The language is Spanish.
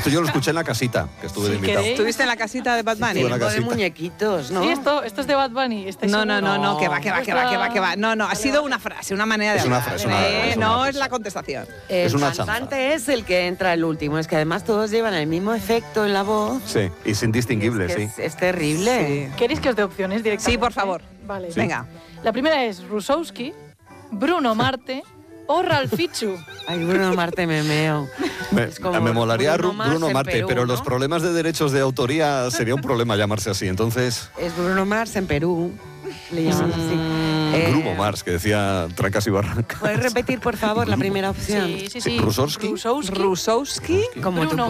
Esto yo lo escuché en la casita, que estuve de invitado. ¿Queréis? ¿Estuviste en la casita de Bad Bunny? Estuve en la de casita. muñequitos, ¿no? Sí, esto es de Bad Bunny. ¿estáis No, seguros? que va. No, ha sido una frase, una manera de Es una hablar. frase, es una no frase. es la contestación. El Es una cantante es el que entra el último. Es que además todos llevan el mismo efecto en la voz. Sí, y es indistinguible, Es que sí. es terrible. ¿Queréis que os dé opciones directamente? Sí, por favor. Vale. Sí. Venga. La primera es Rusowski, Bruno Marte o Ralfichu. Ay, Bruno Marte me meo. Es como Me molaría Bruno Mars Bruno en Marte, Perú, pero ¿no? los problemas de derechos de autoría sería un problema llamarse así. Entonces, Es Bruno Mars en Perú. Le llaman así. Bruno Mars, que decía Trancas y Barrancas. ¿Puedes repetir, por favor, la primera opción? Sí. Rusowski. Rusowski. Rusowski. Como Bruno tú